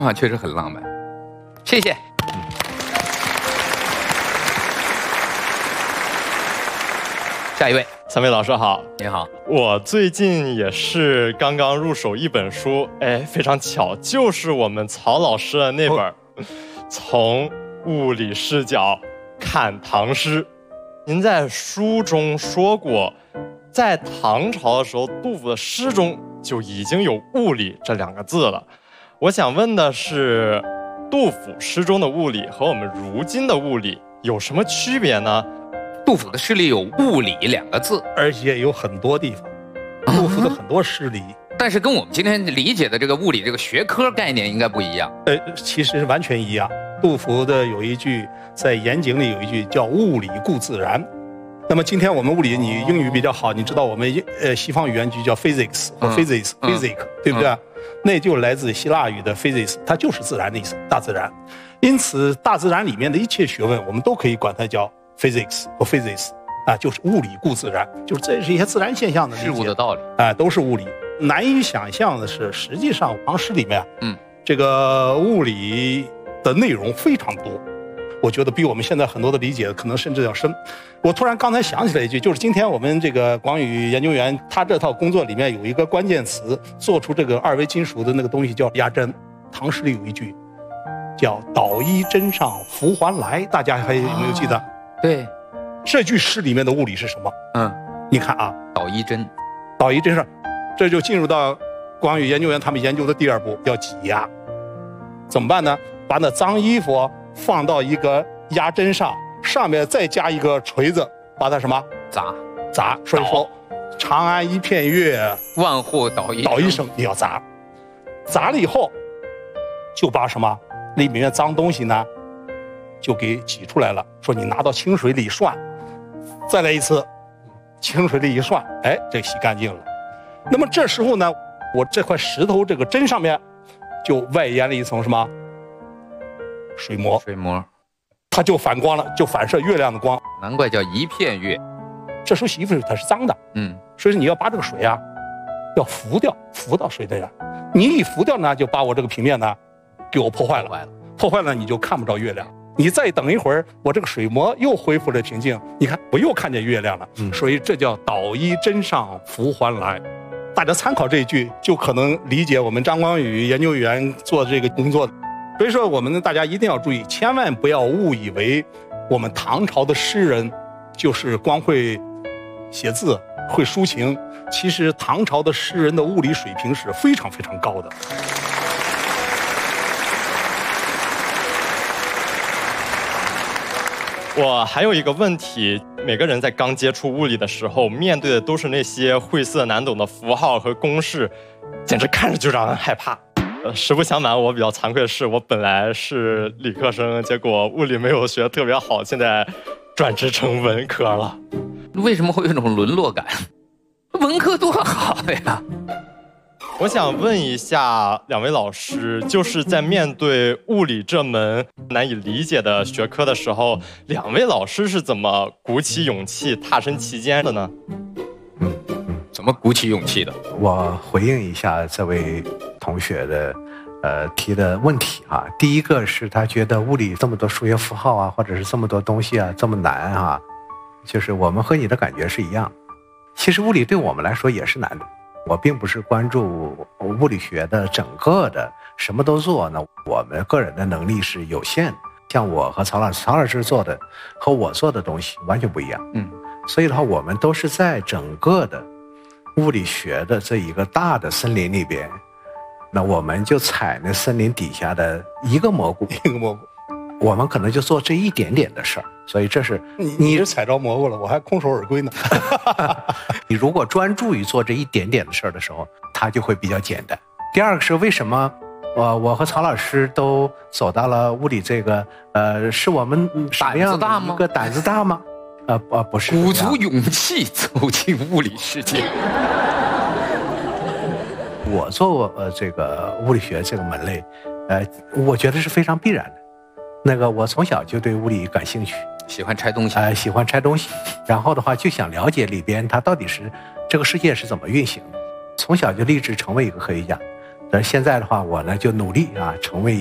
啊，确实很浪漫。谢谢。下一位， 三位老师好， 你好。 我最近也是刚刚入手一本书，非常巧，就是我们曹老师的那本从物理视角看唐诗。您在书中说过，在唐朝的时候，杜甫的诗中就已经有物理这2个字了。我想问的是，杜甫诗中的物理和我们如今的物理有什么区别呢？ 杜甫的诗里有物理2个字， 而且有很多地方，杜甫的很多诗里， 但是跟我们今天理解的这个物理这个学科概念应该不一样。 其实完全一样。杜甫的有一句，在严谨里有一句叫物理故自然。那么今天我们物理，你英语比较好，你知道我们西方语言就叫 physics 和 physics， 对不对？那就来自希腊语的 physics， 它就是自然的意思，大自然。因此大自然里面的一切学问，我们都可以管它叫 physics 和 physics， 就是物理故自然，就是这是一些自然现象的理解， 事物的道理， 都是物理。难以想象的是，实际上唐诗里面，这个物理的内容非常多，我觉得比我们现在很多的理解可能甚至要深。我突然刚才想起来一句，就是今天我们这个广宇研究员他这套工作里面有一个关键词，做出这个2维金属的那个东西叫压针。唐诗里有一句叫捣衣砧上拂还来，大家还有没有记得？ 对， 这句诗里面的物理是什么？你看啊， 捣衣砧， 捣衣砧上，这就进入到广宇研究员他们研究的第2步，要挤压。怎么办呢？把那脏衣服放到一个压针上，上面再加一个锤子，把它什么砸。所以说，长安一片月， 万户捣衣声，你要砸。砸了以后，就把什么里面的脏东西呢，就给挤出来了。说你拿到清水里涮，再来一次，清水里一涮，这洗干净了。那么这时候呢，我这块石头这个针上面就外延了一层什么水膜，它就反光了，就反射月亮的光。 难怪叫一片月。 这时候洗衣服它是脏的，所以说你要把这个水啊要浮掉，浮到水里来。你一浮掉呢，就把我这个平面呢给我破坏了，破坏了你就看不着月亮。你再等一会儿，我这个水膜又恢复了平静，你看我又看见月亮了。所以这叫捣衣砧上拂还来。大家参考这一句，就可能理解我们张光宇研究员做这个工作。所以说我们大家一定要注意，千万不要误以为我们唐朝的诗人就是光会写字会抒情，其实唐朝的诗人的物理水平是非常非常高的。 我还有一个问题，每个人在刚接触物理的时候，面对的都是那些晦涩难懂的符号和公式，简直看着就让人害怕。实不相瞒，我比较惭愧的是，我本来是理科生，结果物理没有学得特别好，现在转职成文科了。 为什么会有一种沦落感？文科多好呀！ 我想问一下2位老师，就是在面对物理这门难以理解的学科的时候，2位老师是怎么鼓起勇气踏身其间的呢？ 怎么鼓起勇气的？ 我回应一下这位同学的提的问题啊。第一个是他觉得物理这么多数学符号啊，或者是这么多东西啊，这么难啊，就是我们和你的感觉是一样。其实物理对我们来说也是难的。我并不是关注物理学的整个的什么都做呢，我们个人的能力是有限的。像我和曹老师做的和我做的东西完全不一样。所以的话，我们都是在整个的物理学的这一个大的森林里边，那我们就采那森林底下的一个蘑菇，我们可能就做这一点点的事儿。所以这是你是采着蘑菇了，我还空手而归呢。 你如果专注于做这一点点的事儿的时候，它就会比较简单。第二个是为什么我和曹老师都走到了物理这个是我们什么样的一个胆子大吗？不是， 鼓足勇气走进物理世界。 我做这个物理学这个门类，我觉得是非常必然的。那个我从小就对物理感兴趣， 喜欢拆东西， 喜欢拆东西，然后的话就想了解里边它到底是这个世界是怎么运行的。从小就立志成为一个科学家， 但是现在的话，我呢就努力啊，成为